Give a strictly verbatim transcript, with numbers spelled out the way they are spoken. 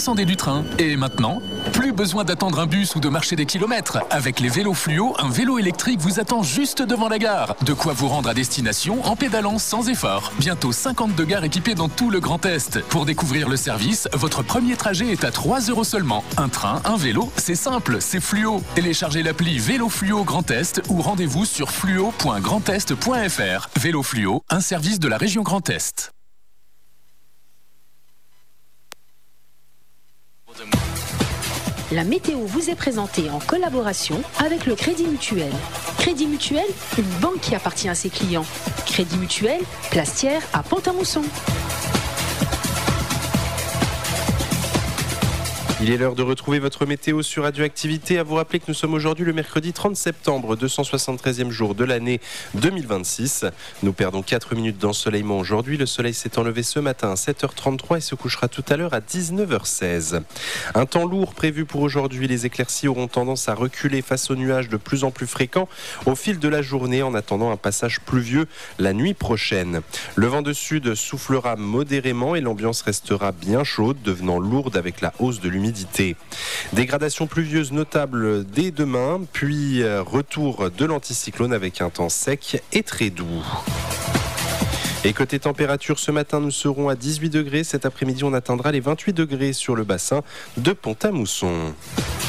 descendez du train. Et maintenant, plus besoin d'attendre un bus ou de marcher des kilomètres. Avec les vélos fluo, un vélo électrique vous attend juste devant la gare. De quoi vous rendre à destination en pédalant sans effort. Bientôt cinquante-deux gares équipées dans tout le Grand Est. Pour découvrir le service, votre premier trajet est à trois euros seulement. Un train, un vélo, c'est simple, c'est fluo. Téléchargez l'appli Vélo Fluo Grand Est ou rendez-vous sur fluo point grand est point f r. Vélo Fluo, un service de la région Grand Est. La météo vous est présentée en collaboration avec le Crédit Mutuel. Crédit Mutuel, une banque qui appartient à ses clients. Crédit Mutuel, Plastière à Pont-à-Mousson. Il est l'heure de retrouver votre météo sur Radioactivité. À vous rappeler que nous sommes aujourd'hui le mercredi trente septembre, deux cent soixante-treizième jour de l'année deux mille vingt-six. Nous perdons quatre minutes d'ensoleillement aujourd'hui. Le soleil s'est enlevé ce matin à sept heures trente-trois et se couchera tout à l'heure à dix-neuf heures seize. Un temps lourd prévu pour aujourd'hui. Les éclaircies auront tendance à reculer face aux nuages de plus en plus fréquents au fil de la journée en attendant un passage pluvieux la nuit prochaine. Le vent de sud soufflera modérément et l'ambiance restera bien chaude, devenant lourde avec la hausse de l'humidité. Dégradation pluvieuse notable dès demain, puis retour de l'anticyclone avec un temps sec et très doux. Et côté température, ce matin nous serons à dix-huit degrés. Cet après-midi on atteindra les vingt-huit degrés sur le bassin de Pont-à-Mousson.